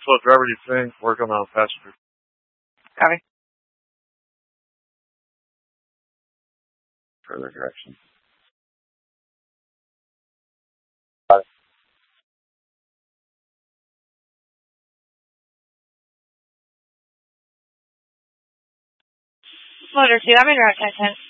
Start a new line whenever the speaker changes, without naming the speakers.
slow driver descending, work on the passenger.
Copy.
Further direction.
Motor 2, I'm in route 1010.